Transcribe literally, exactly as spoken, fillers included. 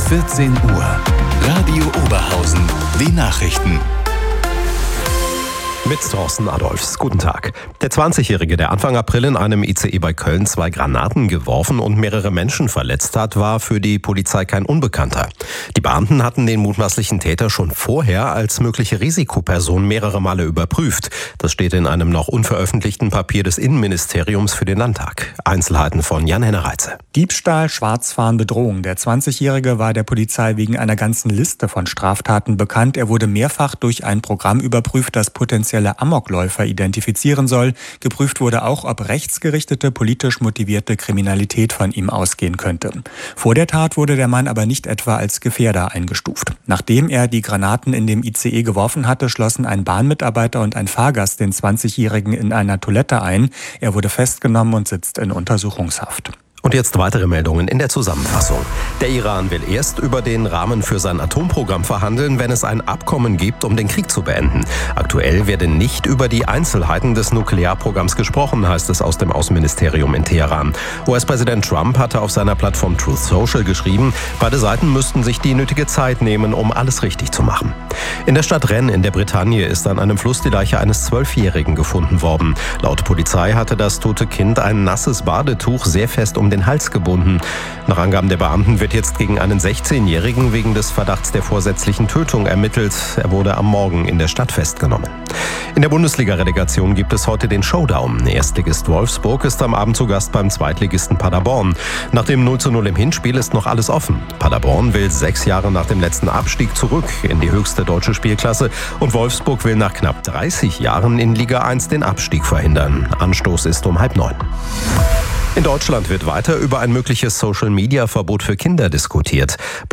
vierzehn Uhr. Radio Oberhausen. Die Nachrichten. Mit Thorsten Adolfs. Guten Tag. Der zwanzigjährige, der Anfang April in einem I C E bei Köln zwei Granaten geworfen und mehrere Menschen verletzt hat, war für die Polizei kein Unbekannter. Die Beamten hatten den mutmaßlichen Täter schon vorher als mögliche Risikoperson mehrere Male überprüft. Das steht in einem noch unveröffentlichten Papier des Innenministeriums für den Landtag. Einzelheiten von Jan-Henner Reitze. Diebstahl, Schwarzfahren, Bedrohung. Der zwanzigjährige war der Polizei wegen einer ganzen Liste von Straftaten bekannt. Er wurde mehrfach durch ein Programm überprüft, das potenziell Amokläufer identifizieren soll. Geprüft wurde auch, ob rechtsgerichtete, politisch motivierte Kriminalität von ihm ausgehen könnte. Vor der Tat wurde der Mann aber nicht etwa als Gefährder eingestuft. Nachdem er die Granaten in dem I C E geworfen hatte, schlossen ein Bahnmitarbeiter und ein Fahrgast den zwanzigjährigen in einer Toilette ein. Er wurde festgenommen und sitzt in Untersuchungshaft. Und jetzt weitere Meldungen in der Zusammenfassung. Der Iran will erst über den Rahmen für sein Atomprogramm verhandeln, wenn es ein Abkommen gibt, um den Krieg zu beenden. Aktuell werde nicht über die Einzelheiten des Nuklearprogramms gesprochen, heißt es aus dem Außenministerium in Teheran. U S-Präsident Trump hatte auf seiner Plattform Truth Social geschrieben, beide Seiten müssten sich die nötige Zeit nehmen, um alles richtig zu machen. In der Stadt Rennes in der Bretagne ist an einem Fluss die Leiche eines Zwölfjährigen gefunden worden. Laut Polizei hatte das tote Kind ein nasses Badetuch sehr fest um den den Hals gebunden. Nach Angaben der Beamten wird jetzt gegen einen sechzehnjährigen wegen des Verdachts der vorsätzlichen Tötung ermittelt. Er wurde am Morgen in der Stadt festgenommen. In der Bundesliga-Relegation gibt es heute den Showdown. Erstligist Wolfsburg ist am Abend zu Gast beim Zweitligisten Paderborn. Nach dem null zu null im Hinspiel ist noch alles offen. Paderborn will sechs Jahre nach dem letzten Abstieg zurück in die höchste deutsche Spielklasse und Wolfsburg will nach knapp dreißig Jahren in Liga eins den Abstieg verhindern. Anstoß ist um halb neun. In Deutschland wird weiter über ein mögliches Social-Media-Verbot für Kinder diskutiert.